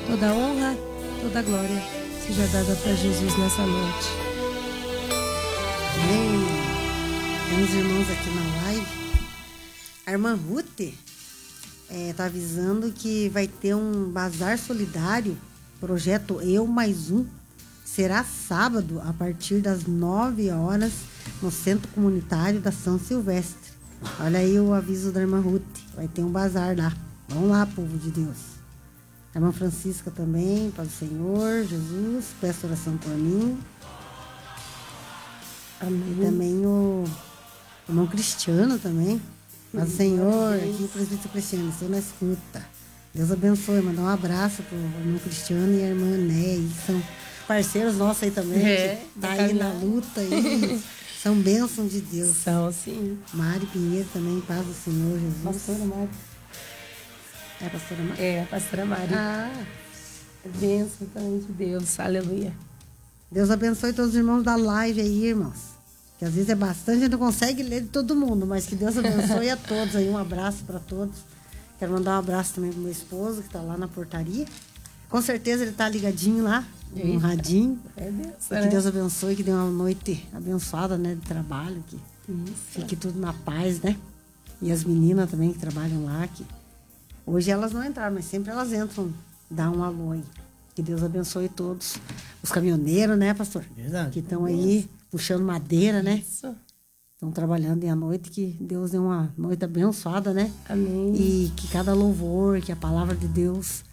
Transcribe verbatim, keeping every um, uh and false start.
Toda honra, toda glória seja dada para Jesus nessa noite. Amém. Tem uns irmãos aqui na live. A irmã Ruth está avisando que vai ter um bazar solidário, projeto Eu Mais Um. Será sábado, a partir das nove horas, no Centro Comunitário da São Silvestre. Olha aí o aviso da irmã Ruth. Vai ter um bazar lá. Vamos lá, povo de Deus. A irmã Francisca também, para o Senhor Jesus, peço oração por mim. Amém. E também o irmão Cristiano também. Para o Senhor, aqui o presbítero Cristiano, estou na escuta. Deus abençoe, mandar um abraço para o irmão Cristiano e a irmã Né, que são parceiros nossos aí também, É, que tá aí na luta aí. São bênçãos de Deus. São, sim. Mari Pinheiro também, paz do Senhor Jesus. Pastora Mari. É a pastora Mari? É, a pastora Mari. Ah. Bênção também de Deus. Aleluia. Deus abençoe todos os irmãos da live aí, irmãos. Que às vezes é bastante, a gente não consegue ler de todo mundo, mas que Deus abençoe a todos aí. Um abraço para todos. Quero mandar um abraço também pro meu esposo, que está lá na portaria. Com certeza ele tá ligadinho lá, no radinho. É Deus, que né? Deus abençoe, que dê uma noite abençoada, né, de trabalho. Que Isso, fique é. tudo na paz, né? E as meninas também que trabalham lá, que hoje elas não entraram, mas sempre elas entram, dá um alô aí. Que Deus abençoe todos. Os caminhoneiros, né, pastor? Verdade. Que estão aí puxando madeira, né? Isso. Estão trabalhando à noite, que Deus dê uma noite abençoada, né? Amém. E que cada louvor, que a palavra de Deus